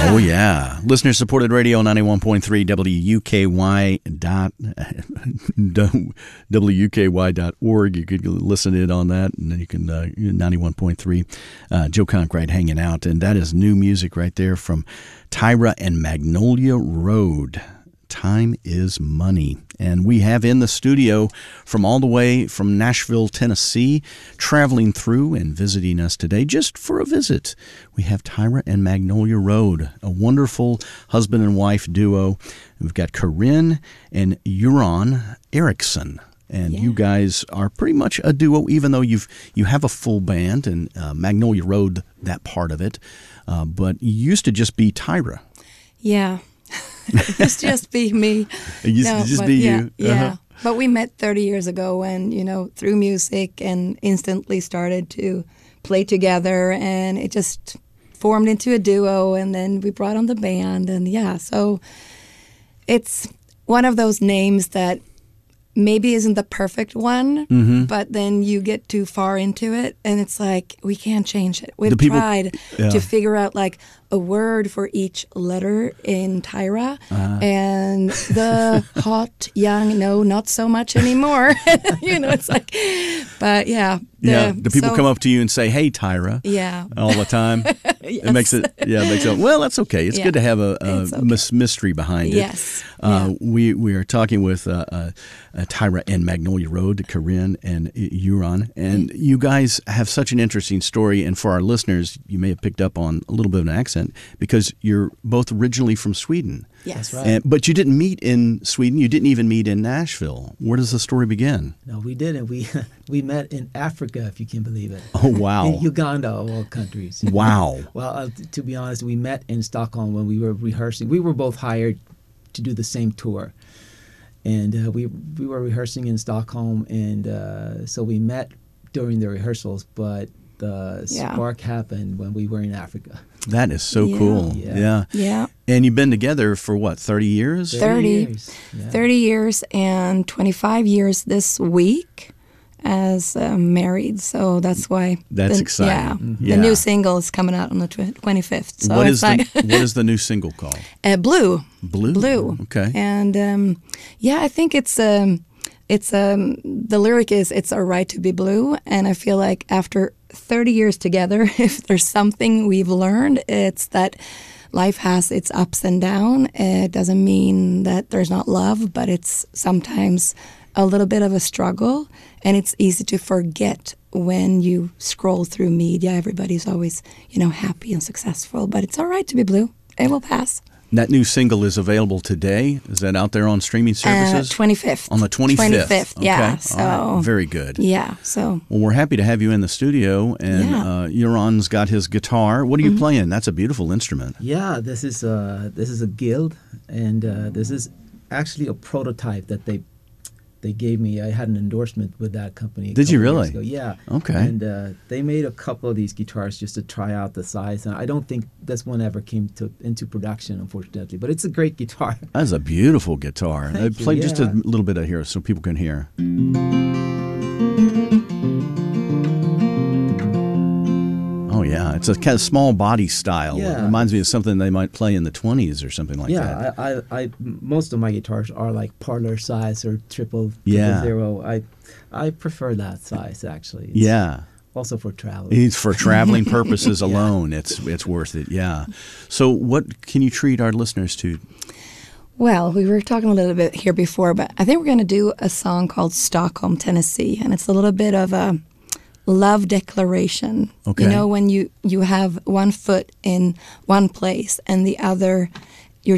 Oh, yeah. Listener-supported radio, 91.3 WUKY.org. You could listen in on that, and then you can, 91.3. Joe Conkright hanging out, and that is new music right there from Tyra and Magnolia Road. Time is Money. And we have in the studio from all the way from Nashville, Tennessee, traveling through and visiting us today just for a visit. We have Tyra and Magnolia Road, a wonderful husband and wife duo. We've got Corinne and Euron Erickson. And you guys are pretty much a duo, even though you have a full band and Magnolia Road, that part of it. But you used to just be Tyra. Yeah. It used to just be me. It used to just be you. Yeah. But we met 30 years ago and, through music and instantly started to play together. And it just formed into a duo. And then we brought on the band. And so it's one of those names that maybe isn't the perfect one, but then you get too far into it and it's like, we can't change it. We've tried to figure out like a word for each letter in Tyra, and the hot, young, no, not so much anymore. It's like, but yeah. Do people come up to you and say, "Hey, Tyra"? Yeah. All the time? Yes. It makes it, well, that's okay. It's good to have a mystery behind it. Yes. We are talking with Tyra and Magnolia Road, Corinne and Euron, and you guys have such an interesting story, and for our listeners, you may have picked up on a little bit of an accent because you're both originally from Sweden. Yes. That's right. But you didn't meet in Sweden. You didn't even meet in Nashville. Where does the story begin? No, we didn't. We met in Africa, if you can believe it. Oh, wow. In Uganda, of all countries. Wow. Well, to be honest, we met in Stockholm when we were rehearsing. We were both hired to do the same tour. And we were rehearsing in Stockholm, and so we met during the rehearsals, but the spark happened when we were in Africa. That is so cool. Yeah. And you've been together for what, 30 years? 30 years. Yeah. 30 years and 25 years this week as married. So that's why. That's exciting. Yeah. The new single is coming out on the 25th. So what is the new single called? Blue. Blue. Okay. And I think it's the lyric is, it's a right to be blue. And I feel like after 30 years together, if there's something we've learned, it's that life has its ups and downs. It doesn't mean that there's not love, but it's sometimes a little bit of a struggle. And it's easy to forget when you scroll through media. Everybody's always, happy and successful. But it's all right to be blue. It will pass. That new single is available today. Is that out there on streaming services? 25th. On the 25th. 25th, okay. yeah. So right. Very good. Yeah. So. Well, we're happy to have you in the studio, and Euron's got his guitar. What are you playing? That's a beautiful instrument. Yeah, this is a guild, and this is actually a prototype that they gave me. I had an endorsement with that company. Did you really? Yeah. Okay. And they made a couple of these guitars just to try out the size. And I don't think this one ever came into production, unfortunately. But it's a great guitar. That's a beautiful guitar. Play just a Yeah. little bit of here so people can hear. Oh, yeah. It's a kind of small body style. Yeah. It reminds me of something they might play in the 20s or something like that. Yeah, I most of my guitars are like parlor size or triple Yeah. zero. I prefer that size, actually. It's Yeah. Also for travel. It's for traveling purposes alone. It's worth it, yeah. So what can you treat our listeners to? Well, we were talking a little bit here before, but I think we're going to do a song called Stockholm, Tennessee. And it's a little bit of a love declaration. Okay. When you have one foot in one place and the other